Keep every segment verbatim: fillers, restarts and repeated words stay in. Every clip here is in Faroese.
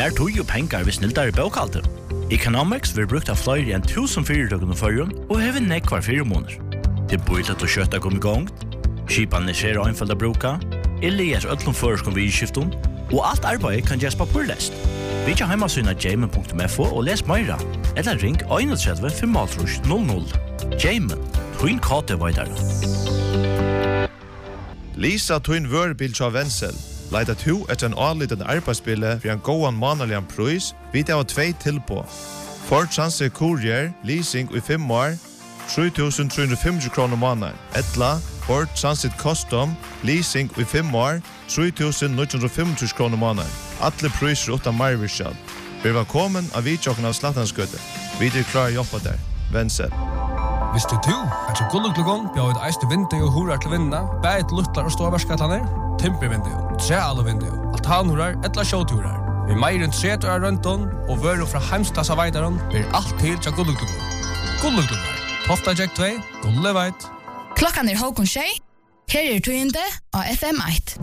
Her tog jo penger vi sniltar i bøkalte. Economics vil brukt av flere enn tusen fyrirtøkene førjen og hever nekvar fire måneder. Det bor til å kjøtta kom i gang, skipene skjer og innfølt av bruka, eller gjør ødlom føreskom vi i skiften, og alt arbeid kan gjøres papurlest. Vi kan heimasyna jamen punktum f o og les meira, eller ring tretti fem null null. Jamen, twin kate vaidare. Lisa Twin Wörbil av Wenzel. Leida to etter en anliten arbeidsbille for en gåan manalian prøys, vi det var tvei tilpå. Ford Transit Courier, leasing i fem år, tre tusen tre hundre femti kroner måneder. Etla, Ford Transit Custom, leasing i fem år, tre tusen ni hundre femti kroner måneder. Alle prøyser utan marvirskjall. Vi var kommet av vidtjokken av Slattanskøtte. Vi er klar å jobbe der. Wenzel. Visste du at så gulluklugon bjør et eiste vindu og horar til vinna, bæt luttlar og ståverskatlaner, timpervindu, treal og vindu, altanhorar, etla sjåturar. Vi meir enn tretur av rønton og vøru fra heimstassa veidaron blir alt til til gulluklugon. Gulluklugon, Tofta Jack två, Gulleveit. Klokkan er halvkon tjei, her er tøyende av F M eitt.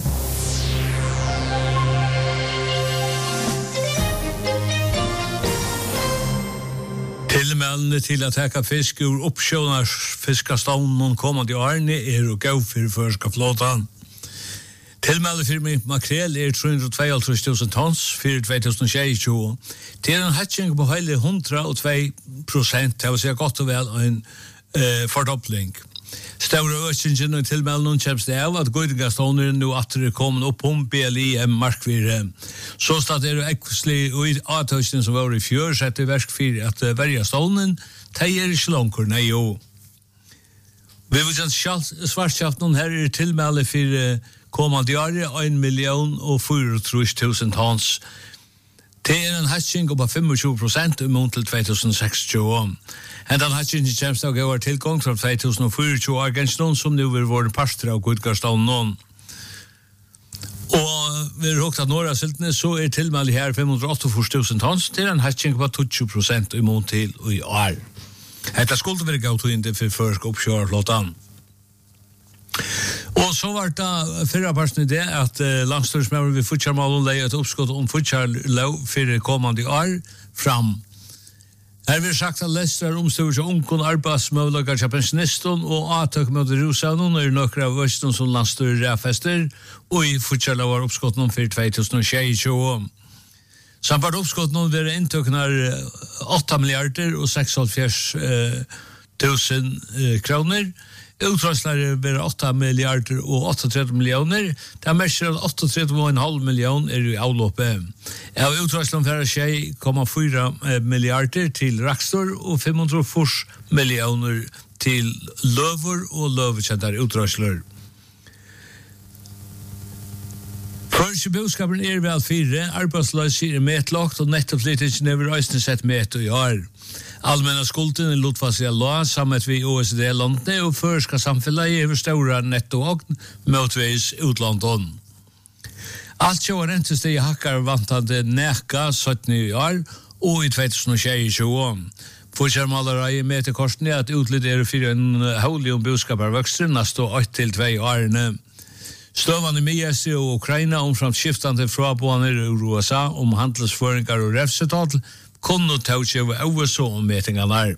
Tilmeldene til at hekka fisk ur oppsjånars fiskastånden kommande årene er og gav for førska flåtan. Tilmeldene for min makrel er tre hundre og tjuetre tusen tons for två tusen tjue. Det er en hatching på hele hundra og två prosent, det vil si godt og vel en uh, fordobling. Stora ökningen och tillmälen kämps det av att godingastånder nu att det kommer upp om B L I M markvire. Så stad är det äcklig och i avtöjsten som var i fjör så att det verk för att värja stånden tejer i slankor, nej jo. Vi vill just svartskaft någon här är tillmäle för kommande år en miljon och fyra tusen tons. Det är en hatching på tjugofem procent mot till två tusen sextio. En den hatching kämps då går tillgång från två tusen fyrtio argenton som nu vill vara pastor av Godgarstad någon. Och vi har också några siltne så är tillmäl här femhundraåttiofyra tusen tons till en hatching på tjugo procent mot till i år. Detta skulle vara gott inte för försk uppkörflottan. Och så var det förra parten det att eh, landstyrelsen vi futcharmalen lägger ett uppskott om futcharlov för kommande år fram. Här vill sagt att Leicester omstår och onkon arbetsmöjligheter till pensioniston och attök mot Rosanon är några av östen som landstyrelsen fester och i futcharlov var uppskott om för två tusen tjugo. Samt uppskott någon var intöknar åtta miljarder och sexhundrafjärde tusen eh, kronor. Utrustare blir åtta miljarder och åttiotre miljoner. Det är mest att åttiotre komma fem miljoner är i avloppet. Av utrustaren för tjej komma fyra miljarder till Rakstor och femhundrafyrtio miljoner till Lövor och Lövkända utrustare. Först boskapen är väl fyra, arbetslösa är mätlagt och nettoflyttningen över östen sett mät och gör. Allmänna skulden är lotfastiga lån sammet vid O E C D-landet och förska samfället över stora nettoåkn motvis utlandet. Allt tjoar räntesteg hackar vantande näka sjutton i år och i två tusen tjugo. Fortjärmalare med till kosten är att utlitt är för en hållig om boskapar växter nästa ett till två årene. Stövande med och Ukraina omframt skiftande fråboaner ur U S A om handelsföringar och räfsetal kunde ta sig över U S A om mätingarna.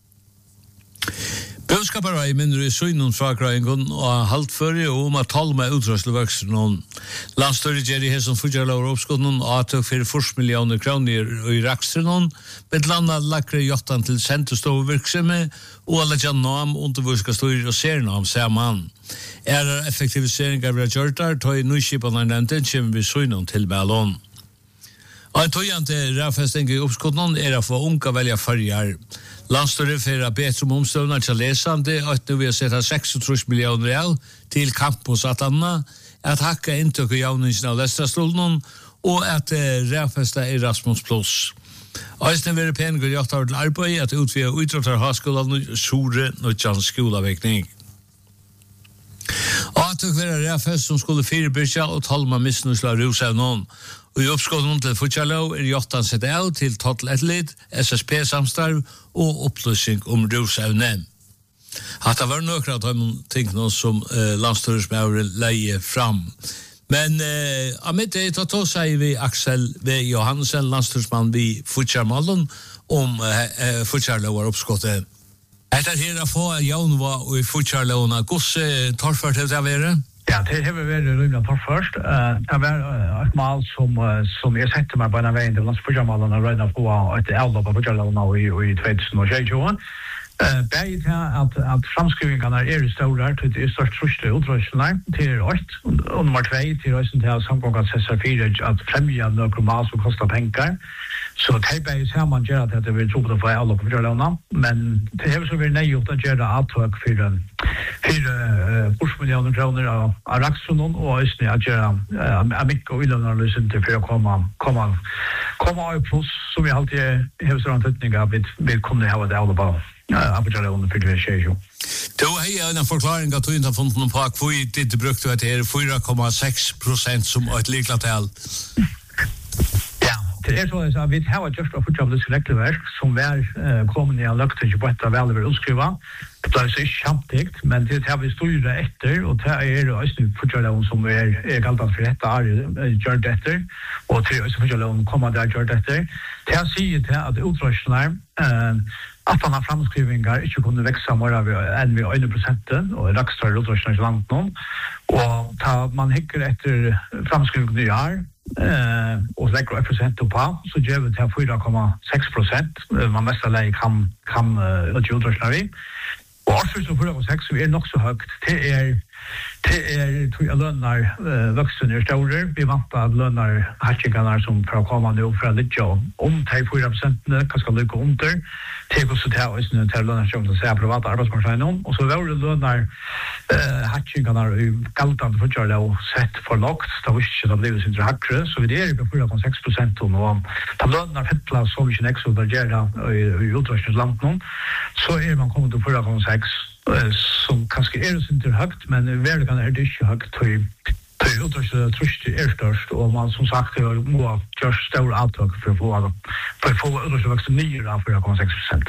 Bøskapar i mindre i synen fra Krajengon og halvt førre og om at tale med utrøstelvøksen. Landstøyre Jerry Hesson Fudjarlaur oppskånden og at for fyrst millioner kroner i Rakstrenon, med landa lakre jottan til sentestovervirksomhet og alle gjennom undervurskastøyre og sernam saman. Er effektiviseringer ved Gjørtar, tog i nyskipanene nevnte, kommer vi synen til Ballon. Og en tøyante rævfesting i oppskånden er å få unga velja farger. Landstøyre for å bedre om omstøvner til lesende, og at vi har sett seksogtrýss millioner av til campus at anna, at hakka inntøk i javningen av Lestrastolen, og at rævfesta Erasmus Plus. Øysten vil penger gjort av til arbeid at utvida utrottar haskolen Sore Nødjans skolavekning. Og at det var rævfest som skulle firebyrja og talma misnusla rusevnån. Og i oppskåden til Futjarlov er Jottan sett av til Total Athlete, S S P-samstarv og opplysning om rusevnen. Hatta var nøkra av de tingene som eh, landstyrelsesmauren leie fram. Men eh uh, mitt det då säger vi Axel V Johansen landslagsman vi Futjarmallen om uh, Futjarlåar uppskottet. Etter her få Jan var og i Futjarlåna gosse torfart det var. Ja, det har vært rymlig torf først. Det var et mal som, som jeg sette meg på en veien til Futjarmallen og røyna på et elda på Futjarlåna i, i tjuetusen. Uh, Begge til at, at framskrivingene er i større, til det er størst trusle utrustene til åtte, og nummer tve til røysen til samgången C S R fire at fremja noen mal som koster penger. Så det begge til man gjør at det vil tro på det for alle på Fjørlåna, men det har så vært nøygjort å gjøre avtøk for fire bursmillioner kroner av, av Raksonen, og også å gjøre uh, Amikk og Ylønnerlysen til for å komme, komme, komme av pluss, som vi alltid har sånn tøtning av vi, vi kunne ha det alle på. Ja, Abidjan för det sker ju. Då har en förklaring att du inte har funnit någon på hur det brukte att det är fyra komma sex procent som ett liklatel. Ja, det är så att vi har just att få det selektivverk som är kommande i lökte på ett av väl över skriva. Det är så chamtigt, men det har vi stora efter och det är också förklaringen som är är kallat för detta är gör detta och det är också förklaringen kommer där gör detta. Det har sig det att utrustningen eh att han har framskrivningar inte kunde växa mer av än vi en procent och rakstar utrustningen i landet någon och ta man hickar efter framskrivningar i år eh och lägger ett procent på så ger vi till fyra komma sex procent man mesta lägg kan kan utrustningen vi och också så fyra komma sex så är nog så högt det är det är tror jag lönar vuxen är större vi vant att lönar hatchingarna som för att komma nu för det jobb om fyra procent kan ska lycka under till oss att ha isne till lönar som så privat arbetsmarknaden och så var det lönar eh hatchingarna i galtan för att jag sett för lågt då visst det blev så hackre så vi är på fyra komma sex procent och ta lönar fettla så mycket extra där gärna i utrustningsland någon så är man kommit till fyra komma sex som kanske är det inte högt men verkligen är det inte högt till till utrustning trust är störst och man som sagt har må just stor avtryck för för för för utrustning nya av fyra komma sex procent.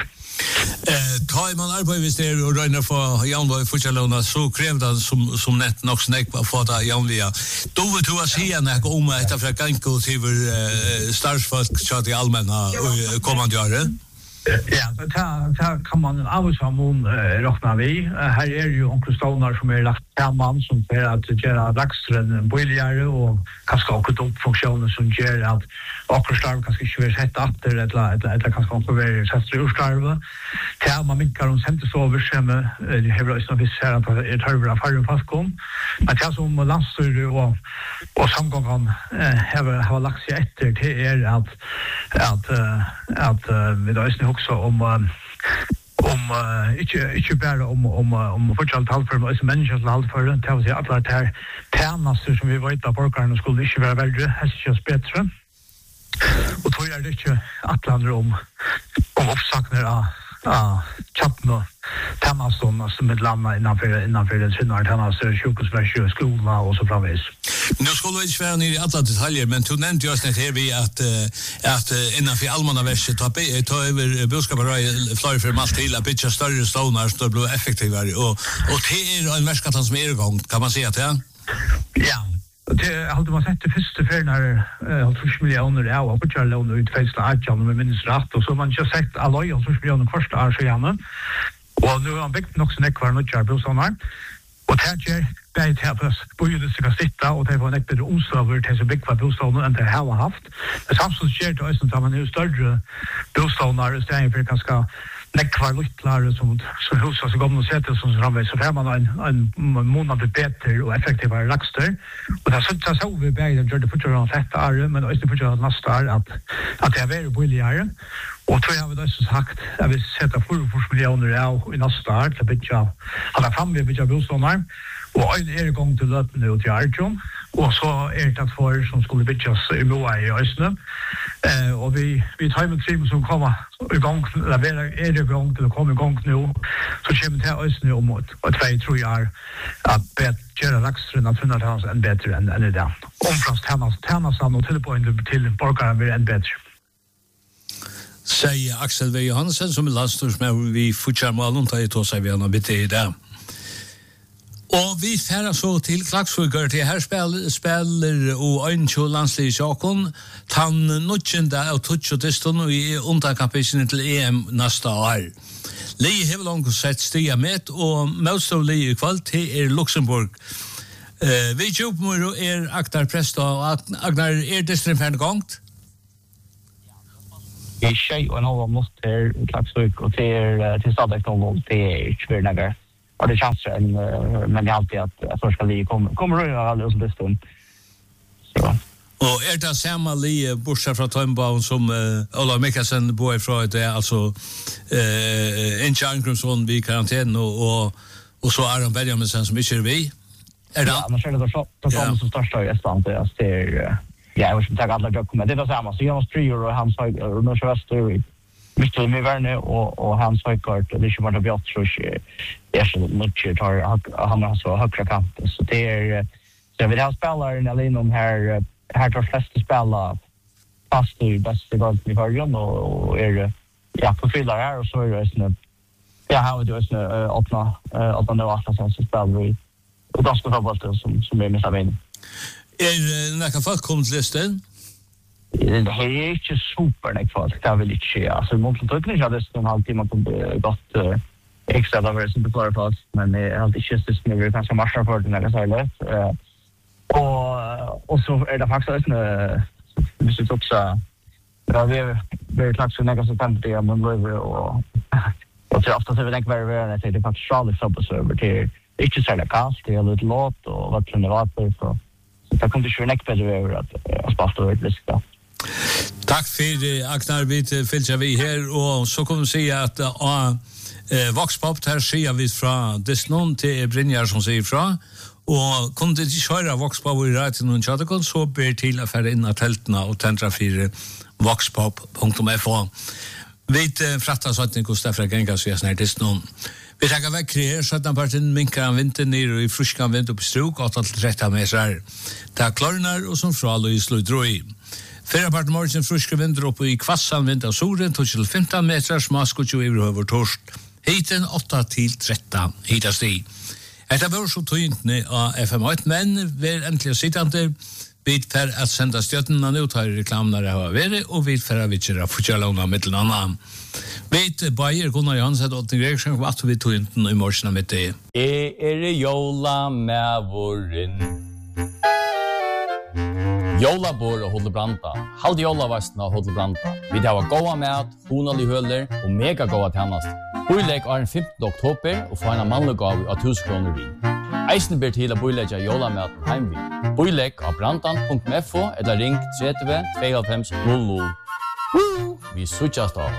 Eh tar man arbetar visst det och röna för Janborg Futjarlåna så krävde som som net nog snäck på för att Janvia. Då vet du att se när jag om att för ganska till starsfolk så till allmänna kommande år. Ja, det här kan man avsamon räkna vi. Här är ju onkel Stonar som är lagt samman som för att göra dagsren billigare och kanske också upp funktioner som gör att akkurat kanske inte vill sätta efter eller eller kanske också vill sätta urstarva. Det här man minkar om center så över som det har ju snabbt så att det tar över affären fast kom. Men det som landstyr och och samgången har har lagt sig efter det är att att att vi då är också om om inte inte bara om om om fortsatt halvför men som människor halvför det har sig alla det här tjänster som vi vet att borgarna skulle inte vara väl häst bättre och tror jag det inte att handla om om uppsaknar av ja chatten Tamaston som med lamma innanför innanför den synnar Tamaston sjukhusvärsjö skola och så framvis. Nu skulle vi inte svära ner i alla detaljer, men du nämnde ju oss här vi att att innanför allmänna värsjö ta ta över boskapare flyr för mast till att pitcha större stonar så det blir effektivare och och det är en värskatan som är igång kan man säga det. Ja. Det hade man sett det första för när halvtreds miljoner ja på Charlone ut fästa Arjan med minst rätt och så man just sett alla halvtreds miljoner första år så gärna. Och nu har han byggt något snäck kvar något Charlone såna. Och det är det är det på ju det ska sitta och det var en bättre omsorg till så byggt vad bostaden än det har haft. Det samtidigt sker det också att man nu större bostaden istället för kanske nekvar luttlar som så husa så gamla sätter som framväx så får man en en månad bättre och effektivare laxter och det så så vi bättre gör det för att sätta är men det är för att nästa är att att det är väldigt billigare och tror jag har det så sagt jag vill sätta fyra miljoner i nästa år till bitcha alla fram vi bitcha bostadsmark och en är igång till att nu till Arjon och så är det att för som skulle bitchas i Moa i Östra eh och vi vi tar med team som kommer igång la vara är det igång till att komma igång nu så kommer det Östra om och två tror jag att bättre laxren att finna hans en bättre än än det omfrast hennes hennes och till på in till borgaren blir en bättre säger Axel V Johansen som är landstorsmed vi Futjarmallen tar ju då säger vi han har bitte i det. Og vi færer så til Klaksvøkker til her spiller, spiller og Øyntjo landslige sjakon tann nødkjende av Tutsjo Diston og i underkapisene til E M neste år. Lee har langt sett stiga med, og most av Lee i kveld til er Luxemburg. Uh, vi kjøpmur er Agnar Presta, og Agnar er distrikten gongt? Vi tjej og en halv mått til Klaksvøk, og til, til stadig noen til Kvørnegger. Och det känns en men det är alltid att första li kommer kommer röra alldeles det stund. Så. Och är det samma li bortsett från Tömbaum som uh, Ola Mikkelsen boy från det alltså eh en Charngrumsson vi karantän och och och så Aron Benjaminsen som inte är vi. Är det? Ja, men själva så så kommer så största i Estland det är ja, jag vill ta alla jobb men det är samma så jag måste ju och han sa och nu så väster Mister med Verne och och hans Höjkart det är ju bara bjott så är så mycket tar han har så högra kant så det är så vi har spelare när inom här här tar flesta spela fast i bästa golf i början och är ja på fylla här och så är det såna ja har det så öppna öppna nu att så spelar vi och då ska fotboll som som är med Sabine. Är några folk kommer till listan? Det är inte super nek folk, det vill inte ske. Alltså, mot att inte hade en halvtimme kunde gått uh, extra av det som det klarar på men det är alltid just det som är ganska marscha för det när det är lätt. Uh, och, och så är det faktiskt en uh, vi sitter också ja, vi är väldigt klart så näga så tänkte jag men lever och och så ofta så vi tänker vara det är faktiskt Charlie Subs över till inte så där kast det är lite låt och vad som det var så så det kommer ju näck bättre över att att spasta ut lite. Tack för Agnar vi fylgja vi här och så kommer vi säga att uh, uh, Voxpop här ser vi från Disnon till Brynjar som säger från och kunde inte köra Voxpop i rätt någon chatten så ber till att färra in att tältna och tända för voxpop punkt f o. Vet uh, fratta så att ni kostar för gänga så jag snart Disnon. Vi tackar väck här så att den parten minkar en vinter ner och i fruskan vind upp i strok och att rätta med sig. Tack klarnar och som från och i slutdroj. Fyra part morgen fruske vinter oppe i kvassan vind av solen, tog til femton meter, smaskot jo i over torsk. Hiten åtta til tretton hitast i. Etta var så tøyntne av F M åtta, men vi er endelig sittande, vid for at senda stjøttene nå tar reklamene det har vært, og vid for at vi ikke har fortjallene mitt annet. Vid Bayer, Gunnar Johansen, Åtten Gregersen, og at vi tøyntne i morgen mitt det. Jeg er jola med våren. Jola bor og Hodle Branda. Halde jola vasten av Hodle Branda. Vi har goda mat, honalig høler og mega goda tjennast. Boileg er den femtende oktober og får en mannlig gav av tusen kroner vi. Eisen ber til å boilegge jola mat heimvi. Boileg av brandan punkt f o eller ring tretti to fem null null. Vi suttjast av.